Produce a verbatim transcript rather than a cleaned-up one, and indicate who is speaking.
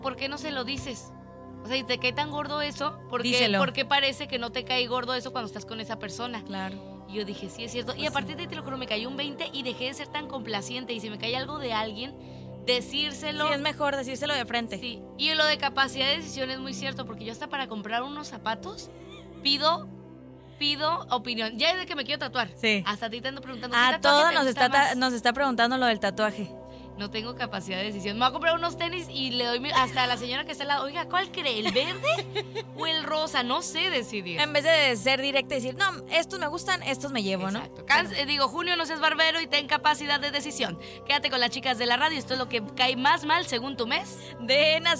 Speaker 1: ¿por qué no se lo dices? O sea, ¿y te cae tan gordo eso? ¿Por qué,
Speaker 2: Díselo.
Speaker 1: ¿Por qué parece que no te cae gordo eso cuando estás con esa persona?
Speaker 2: Claro.
Speaker 1: Y yo dije, sí, es cierto. Y a partir de ahí, te lo juro, me cayó un veinte y dejé de ser tan complaciente. Y si me cae algo de alguien, decírselo.
Speaker 2: Sí, es mejor decírselo de frente.
Speaker 1: Sí. Y lo de capacidad de decisión es muy cierto, porque yo hasta para comprar unos zapatos pido, pido opinión. Ya desde que me quiero tatuar.
Speaker 2: Sí.
Speaker 1: Hasta a ti te ando preguntando. ¿qué
Speaker 2: A
Speaker 1: tatuaje
Speaker 2: todos
Speaker 1: te
Speaker 2: nos
Speaker 1: gusta
Speaker 2: está, ta-
Speaker 1: más?
Speaker 2: nos está preguntando lo del tatuaje.
Speaker 1: No tengo capacidad de decisión. Me voy a comprar unos tenis y le doy mi, hasta a la señora que está al lado. Oiga, ¿cuál cree? ¿El verde o el rosa? No sé decidir.
Speaker 2: En vez de ser directa y decir, no, estos me gustan, estos me llevo,
Speaker 1: Exacto.
Speaker 2: ¿no?
Speaker 1: Can- eh, digo, Junio, no seas barbero y ten capacidad de decisión. Quédate con las chicas de la radio. Esto es lo que cae más mal según tu mes.
Speaker 2: De nacer.